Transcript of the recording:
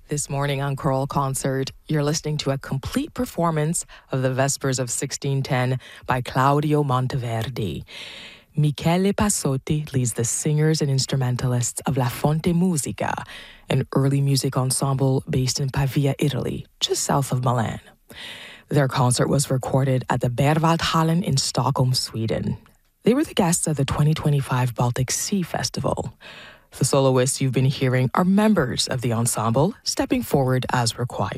This morning on Choral Concert, you're listening to a complete performance of the Vespers of 1610 by Claudio Monteverdi. Michele Passotti leads the singers and instrumentalists of La Fonte Musica, an early music ensemble based in Pavia, Italy, just south of Milan. Their concert was recorded at the Berwaldhallen in Stockholm, Sweden. They were the guests of the 2025 Baltic Sea Festival. The soloists you've been hearing are members of the ensemble, stepping forward as required.